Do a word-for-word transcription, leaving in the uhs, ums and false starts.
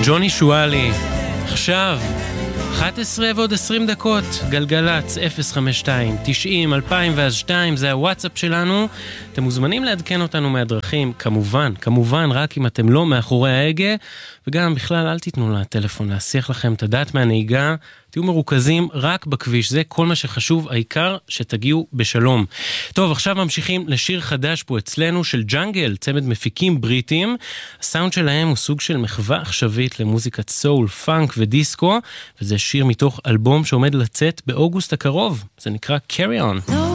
ג'וני שואלי. עכשיו אחת עשרה ועוד עשרים דקות, גלגלץ אפס חמש שתיים תשעים אלפיים ואז שתיים, זה הוואטסאפ שלנו. אתם מוזמנים לעדכן אותנו מהדרכים, כמובן, כמובן, רק אם אתם לא מאחורי ההגה, וגם בכלל אל תיתנו לטלפון להסיח לכם את הדעת מהנהיגה, תהיו מרוכזים רק בכביש, זה כל מה שחשוב, העיקר שתגיעו בשלום. טוב, עכשיו ממשיכים לשיר חדש פה אצלנו של ג'אנגל, צמד מפיקים בריטים. הסאונד שלהם הוא סוג של מחווה עכשווית למוזיקת סול, פאנק ודיסקו, וזה שיר מתוך אלבום שעומד לצאת באוגוסט הקרוב, זה נקרא Carry On.